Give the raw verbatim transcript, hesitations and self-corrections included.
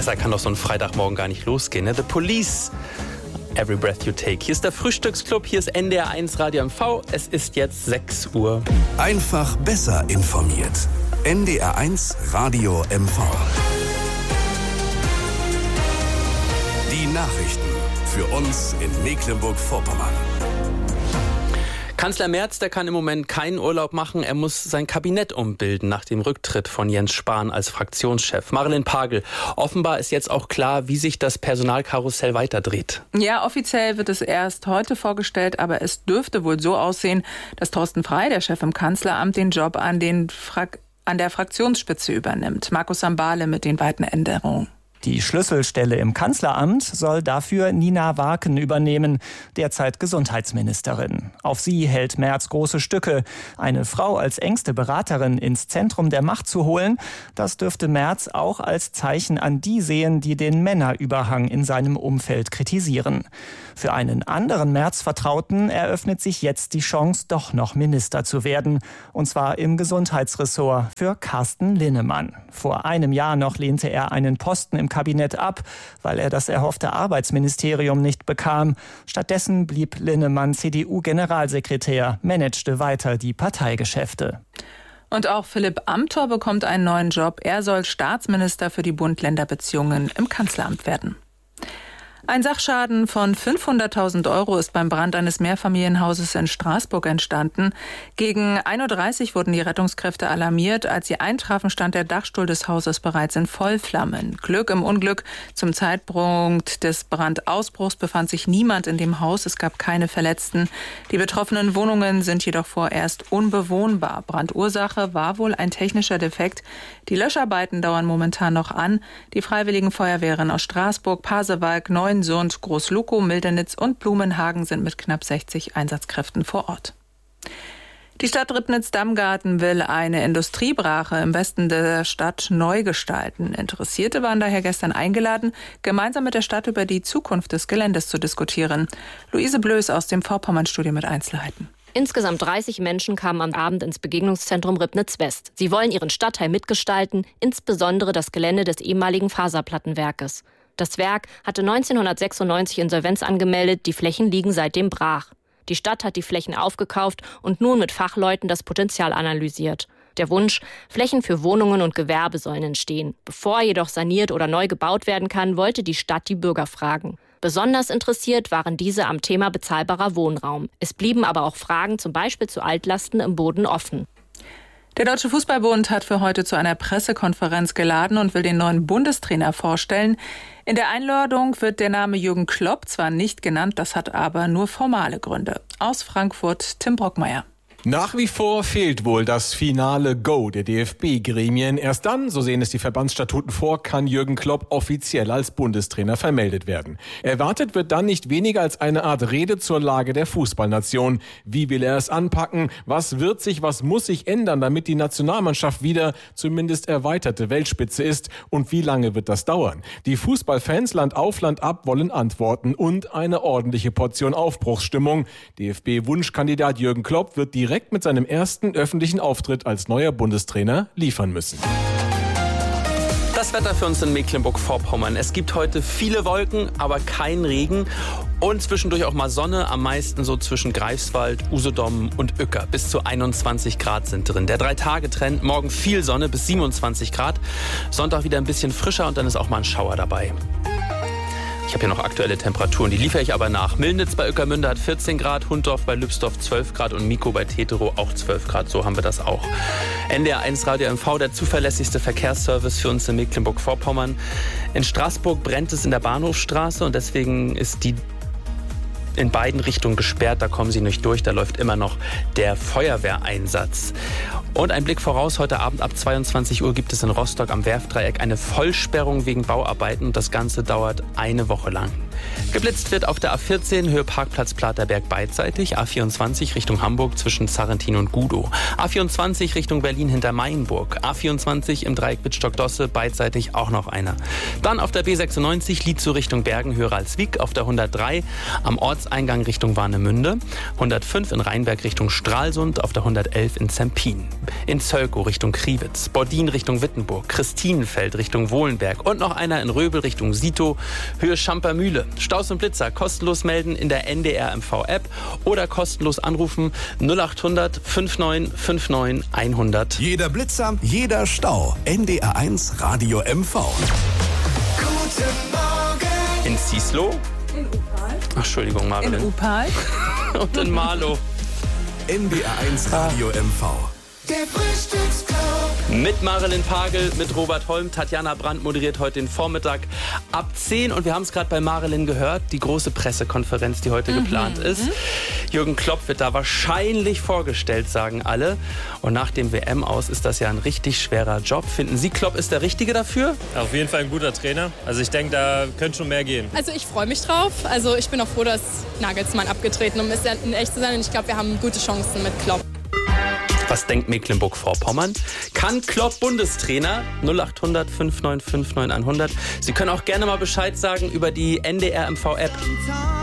Besser kann doch so ein Freitagmorgen gar nicht losgehen, ne? The Police, Every Breath You Take. Hier ist der Frühstücksclub, hier ist N D R eins Radio M V. Es ist jetzt sechs Uhr. Einfach besser informiert. N D R eins Radio M V. Die Nachrichten für uns in Mecklenburg-Vorpommern. Kanzler Merz, der kann im Moment keinen Urlaub machen. Er muss sein Kabinett umbilden nach dem Rücktritt von Jens Spahn als Fraktionschef. Marilyn Pagel, offenbar ist jetzt auch klar, wie sich das Personalkarussell weiterdreht. Ja, offiziell wird es erst heute vorgestellt, aber es dürfte wohl so aussehen, dass Thorsten Frey, der Chef im Kanzleramt, den Job an, den Frak- an der Fraktionsspitze übernimmt. Markus Sambale mit den weiten Änderungen. Die Schlüsselstelle im Kanzleramt soll dafür Nina Waaken übernehmen, derzeit Gesundheitsministerin. Auf sie hält Merz große Stücke. Eine Frau als engste Beraterin ins Zentrum der Macht zu holen, das dürfte Merz auch als Zeichen an die sehen, die den Männerüberhang in seinem Umfeld kritisieren. Für einen anderen Merz-Vertrauten eröffnet sich jetzt die Chance, doch noch Minister zu werden. Und zwar im Gesundheitsressort für Carsten Linnemann. Vor einem Jahr noch lehnte er einen Posten im Kabinett ab, weil er das erhoffte Arbeitsministerium nicht bekam. Stattdessen blieb Linnemann C D U-Generalsekretär, managte weiter die Parteigeschäfte. Und auch Philipp Amthor bekommt einen neuen Job. Er soll Staatsminister für die Bund-Länder-Beziehungen im Kanzleramt werden. Ein Sachschaden von fünfhunderttausend Euro ist beim Brand eines Mehrfamilienhauses in Straßburg entstanden. Gegen ein Uhr dreißig wurden die Rettungskräfte alarmiert. Als sie eintrafen, stand der Dachstuhl des Hauses bereits in Vollflammen. Glück im Unglück. Zum Zeitpunkt des Brandausbruchs befand sich niemand in dem Haus. Es gab keine Verletzten. Die betroffenen Wohnungen sind jedoch vorerst unbewohnbar. Brandursache war wohl ein technischer Defekt. Die Löscharbeiten dauern momentan noch an. Die Freiwilligen Feuerwehren aus Straßburg, Pasewalk, Neuensund, Groß-Lukow, Mildenitz und Blumenhagen sind mit knapp sechzig Einsatzkräften vor Ort. Die Stadt Ribnitz-Dammgarten will eine Industriebrache im Westen der Stadt neu gestalten. Interessierte waren daher gestern eingeladen, gemeinsam mit der Stadt über die Zukunft des Geländes zu diskutieren. Luise Blöß aus dem Vorpommern-Studio mit Einzelheiten. Insgesamt dreißig Menschen kamen am Abend ins Begegnungszentrum Ribnitz-West. Sie wollen ihren Stadtteil mitgestalten, insbesondere das Gelände des ehemaligen Faserplattenwerkes. Das Werk hatte neunzehnhundertsechsundneunzig Insolvenz angemeldet, die Flächen liegen seitdem brach. Die Stadt hat die Flächen aufgekauft und nun mit Fachleuten das Potenzial analysiert. Der Wunsch, Flächen für Wohnungen und Gewerbe sollen entstehen. Bevor jedoch saniert oder neu gebaut werden kann, wollte die Stadt die Bürger fragen. Besonders interessiert waren diese am Thema bezahlbarer Wohnraum. Es blieben aber auch Fragen zum Beispiel zu Altlasten im Boden offen. Der Deutsche Fußballbund hat für heute zu einer Pressekonferenz geladen und will den neuen Bundestrainer vorstellen. In der Einladung wird der Name Jürgen Klopp zwar nicht genannt, das hat aber nur formale Gründe. Aus Frankfurt, Tim Brockmeier. Nach wie vor fehlt wohl das finale Go der D F B-Gremien. Erst dann, so sehen es die Verbandsstatuten vor, kann Jürgen Klopp offiziell als Bundestrainer vermeldet werden. Erwartet wird dann nicht weniger als eine Art Rede zur Lage der Fußballnation. Wie will er es anpacken? Was wird sich, was muss sich ändern, damit die Nationalmannschaft wieder zumindest erweiterte Weltspitze ist? Und wie lange wird das dauern? Die Fußballfans Land auf Land ab wollen Antworten und eine ordentliche Portion Aufbruchsstimmung. D F B-Wunschkandidat Jürgen Klopp wird direkt direkt mit seinem ersten öffentlichen Auftritt als neuer Bundestrainer liefern müssen. Das Wetter für uns in Mecklenburg-Vorpommern. Es gibt heute viele Wolken, aber kein Regen und zwischendurch auch mal Sonne, am meisten so zwischen Greifswald, Usedom und Uecker. Bis zu einundzwanzig Grad sind drin. Der Drei-Tage-Trend, morgen viel Sonne bis siebenundzwanzig Grad, Sonntag wieder ein bisschen frischer und dann ist auch mal ein Schauer dabei. Ich habe hier noch aktuelle Temperaturen, die liefere ich aber nach. Milnitz bei Ueckermünde hat vierzehn Grad, Hunddorf bei Lübsdorf zwölf Grad und Miko bei Teterow auch zwölf Grad. So haben wir das auch. N D R eins Radio M V, der zuverlässigste Verkehrsservice für uns in Mecklenburg-Vorpommern. In Straßburg brennt es in der Bahnhofstraße und deswegen ist die in beiden Richtungen gesperrt, da kommen sie nicht durch, da läuft immer noch der Feuerwehreinsatz. Und ein Blick voraus, heute Abend ab zweiundzwanzig Uhr gibt es in Rostock am Werftdreieck eine Vollsperrung wegen Bauarbeiten und das Ganze dauert eine Woche lang. Geblitzt wird auf der A vierzehn Höhe Parkplatz Platerberg beidseitig, A vierundzwanzig Richtung Hamburg zwischen Sarrentin und Gudow, A vierundzwanzig Richtung Berlin hinter Mainburg, A vierundzwanzig im Dreieck Wittstock-Dosse beidseitig auch noch einer. Dann auf der B sechsundneunzig Lietzow Richtung Bergen Höhe Ralswiek, auf der hundertdrei am Ortseingang Richtung Warnemünde, hundertfünf in Rheinberg Richtung Stralsund, auf der hundertelf in Zempin, in Zölkow Richtung Kriwitz, Bordin Richtung Wittenburg, Christinenfeld Richtung Wohlenberg und noch einer in Röbel Richtung Sito, Höhe Schampermühle. Staus und Blitzer kostenlos melden in der N D R M V-App oder kostenlos anrufen null achthundert neunundfünfzig neunundfünfzig hundert. Jeder Blitzer, jeder Stau. N D R eins Radio M V. Guten Morgen. In Zieslow. In Upal. Ach, Entschuldigung, Marilyn. In Upal. Und in Marlow. N D R eins Radio M V. Der Frühstücksclub. Mit Marilyn Pagel, mit Robert Holm. Tatjana Brandt moderiert heute den Vormittag ab zehn. Und wir haben es gerade bei Marilyn gehört, die große Pressekonferenz, die heute mhm. geplant ist. Jürgen Klopp wird da wahrscheinlich vorgestellt, sagen alle. Und nach dem W M-Aus ist das ja ein richtig schwerer Job. Finden Sie, Klopp ist der Richtige dafür? Auf jeden Fall ein guter Trainer. Also ich denke, da könnte schon mehr gehen. Also ich freue mich drauf. Also ich bin auch froh, dass Nagelsmann abgetreten ist, um in echt zu sein. Und ich glaube, wir haben gute Chancen mit Klopp. Was denkt Mecklenburg-Vorpommern? Kann Klopp Bundestrainer? null achthundert fünfundneunzig fünfundneunzig hundert. Sie können auch gerne mal Bescheid sagen über die N D R M V-App.